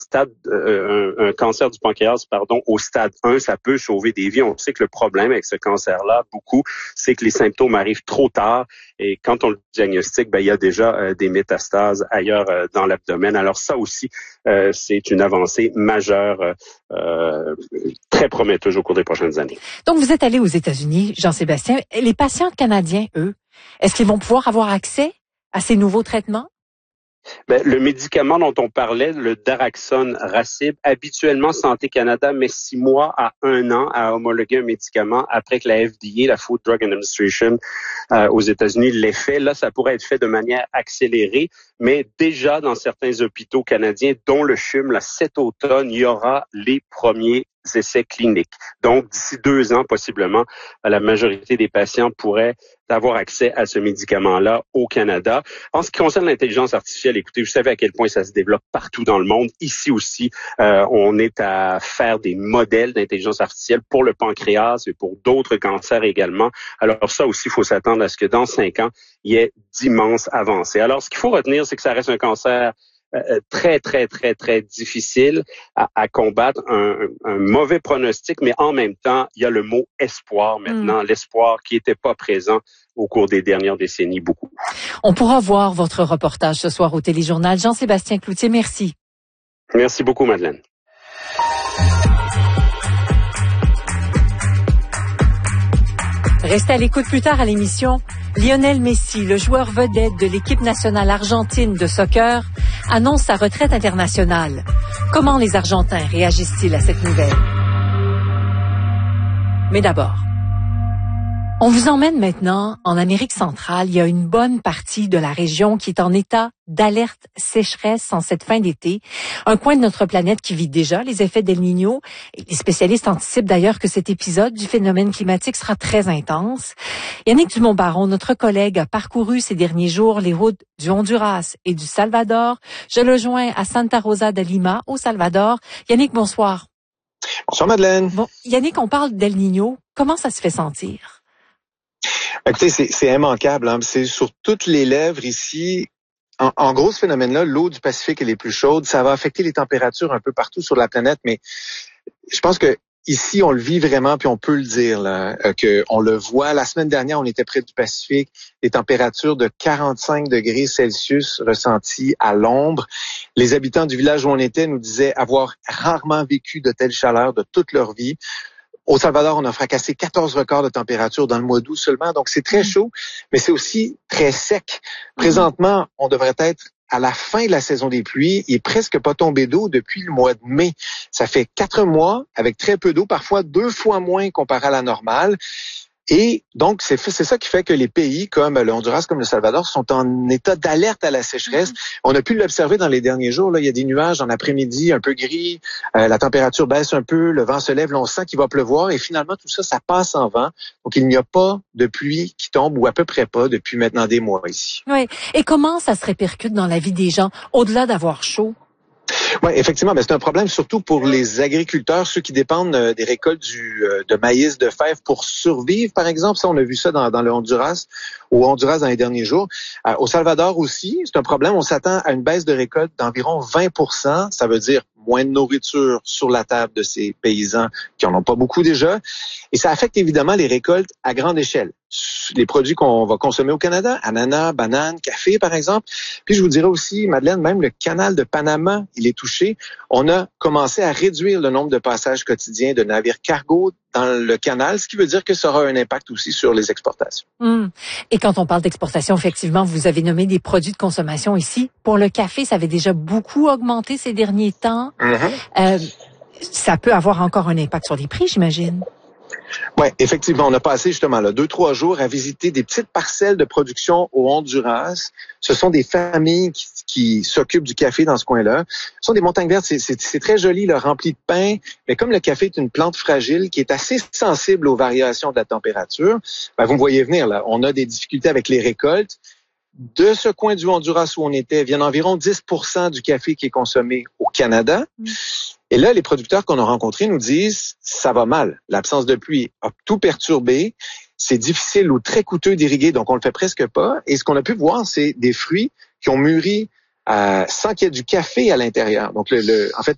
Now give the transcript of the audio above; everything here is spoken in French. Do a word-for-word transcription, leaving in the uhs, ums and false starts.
stade, euh, un, un cancer du pancréas, pardon, au stade un, ça peut sauver des vies. On sait que le problème avec ce cancer-là, beaucoup, c'est que les symptômes arrivent trop tard et quand on le diagnostique, ben il y a déjà euh, des métastases ailleurs euh, dans l'abdomen. Alors ça aussi, euh, c'est une avancée majeure, euh, très prometteuse au cours des prochaines années. Donc vous êtes allé aux États-Unis, Jean-Sébastien. Les patients canadiens, eux, est-ce qu'ils vont pouvoir avoir accès à ces nouveaux traitements? Ben, le médicament dont on parlait, le Daraxone Racib, habituellement Santé Canada met six mois à un an à homologuer un médicament après que la F D A, la Food Drug Administration euh, aux États-Unis, l'ait fait. Là, ça pourrait être fait de manière accélérée, mais déjà dans certains hôpitaux canadiens, dont le C H U M, là, cet automne, il y aura les premiers essais cliniques. Donc, d'ici deux ans, possiblement, la majorité des patients pourraient avoir accès à ce médicament-là au Canada. En ce qui concerne l'intelligence artificielle, écoutez, vous savez à quel point ça se développe partout dans le monde. Ici aussi, euh, on est à faire des modèles d'intelligence artificielle pour le pancréas et pour d'autres cancers également. Alors ça aussi, il faut s'attendre à ce que dans cinq ans, il y ait d'immenses avancées. Alors, ce qu'il faut retenir, c'est que ça reste un cancer Euh, très, très, très, très difficile à, à combattre, un, un mauvais pronostic, mais en même temps, il y a le mot espoir maintenant, mmh. l'espoir qui n'était pas présent au cours des dernières décennies beaucoup. On pourra voir votre reportage ce soir au Téléjournal. Jean-Sébastien Cloutier, merci. Merci beaucoup, Madeleine. Restez à l'écoute plus tard à l'émission. Lionel Messi, le joueur vedette de l'équipe nationale argentine de soccer, annonce sa retraite internationale. Comment les Argentins réagissent-ils à cette nouvelle? Mais d'abord, on vous emmène maintenant en Amérique centrale. Il y a une bonne partie de la région qui est en état d'alerte sécheresse en cette fin d'été. Un coin de notre planète qui vit déjà les effets d'El Niño. Les spécialistes anticipent d'ailleurs que cet épisode du phénomène climatique sera très intense. Yannick Dumont-Baron, notre collègue, a parcouru ces derniers jours les routes du Honduras et du Salvador. Je le joins à Santa Rosa de Lima, au Salvador. Yannick, bonsoir. Bonsoir Madeleine. Bon, Yannick, on parle d'El Niño. Comment ça se fait sentir? Écoutez, c'est, c'est immanquable. Hein? C'est sur toutes les lèvres ici. En, en gros, ce phénomène-là, l'eau du Pacifique, elle est plus chaude. Ça va affecter les températures un peu partout sur la planète, mais je pense que ici, on le vit vraiment, puis on peut le dire, là, euh, que on le voit. La semaine dernière, on était près du Pacifique, des températures de quarante-cinq degrés Celsius ressenties à l'ombre. Les habitants du village où on était nous disaient avoir rarement vécu de telle chaleur de toute leur vie. Au Salvador, on a fracassé quatorze records de température dans le mois d'août seulement, donc c'est très chaud, mais c'est aussi très sec. Présentement, on devrait être à la fin de la saison des pluies. Il est presque pas tombé d'eau depuis le mois de mai. Ça fait quatre mois avec très peu d'eau, parfois deux fois moins comparé à la normale. Et donc, c'est, c'est ça qui fait que les pays comme le Honduras, comme le Salvador, sont en état d'alerte à la sécheresse. Mm-hmm. On a pu l'observer dans les derniers jours. Là, il y a des nuages en après-midi un peu gris, euh, la température baisse un peu, le vent se lève, là, on sent qu'il va pleuvoir. Et finalement, tout ça, ça passe en vent. Donc, il n'y a pas de pluie qui tombe, ou à peu près pas, depuis maintenant des mois ici. Oui. Et comment ça se répercute dans la vie des gens, au-delà d'avoir chaud? Oui, effectivement, mais c'est un problème surtout pour les agriculteurs, ceux qui dépendent des récoltes du, de maïs, de fèves pour survivre, par exemple. Ça, on a vu ça dans, dans le Honduras, au Honduras dans les derniers jours. Euh, au Salvador aussi, c'est un problème. On s'attend à une baisse de récolte d'environ vingt pour cent. Ça veut dire moins de nourriture sur la table de ces paysans qui en ont pas beaucoup déjà. Et ça affecte évidemment les récoltes à grande échelle. Les produits qu'on va consommer au Canada, ananas, bananes, café par exemple. Puis je vous dirais aussi, Madeleine, même le canal de Panama, il est touché. On a commencé à réduire le nombre de passages quotidiens de navires cargo dans le canal, ce qui veut dire que ça aura un impact aussi sur les exportations. Mmh. Et quand on parle d'exportation, effectivement, vous avez nommé des produits de consommation ici. Pour le café, ça avait déjà beaucoup augmenté ces derniers temps. Mmh. Euh, ça peut avoir encore un impact sur les prix, j'imagine. Oui, effectivement, on a passé justement là deux, trois jours à visiter des petites parcelles de production au Honduras. Ce sont des familles qui, qui s'occupent du café dans ce coin-là. Ce sont des montagnes vertes, c'est, c'est, c'est très joli, là, rempli de pain. Mais comme le café est une plante fragile qui est assez sensible aux variations de la température, ben vous me voyez venir là. On a des difficultés avec les récoltes. De ce coin du Honduras où on était, viennent environ dix pour cent du café qui est consommé au Canada. Mmh. Et là, les producteurs qu'on a rencontrés nous disent, ça va mal. L'absence de pluie a tout perturbé. C'est difficile ou très coûteux d'irriguer, donc on le fait presque pas. Et ce qu'on a pu voir, c'est des fruits qui ont mûri euh, sans qu'il y ait du café à l'intérieur. Donc, le, le, en fait,